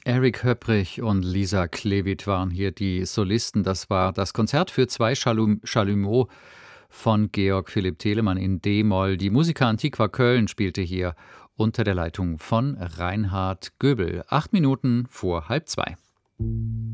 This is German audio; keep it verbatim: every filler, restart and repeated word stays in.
Eric Höpprich und Lisa Klevit waren hier die Solisten. Das war das Konzert für zwei Chalum- Chalumeau von Georg Philipp Telemann in D-Moll. Die Musica Antiqua Köln spielte hier unter der Leitung von Reinhard Göbel. Acht Minuten vor halb zwei.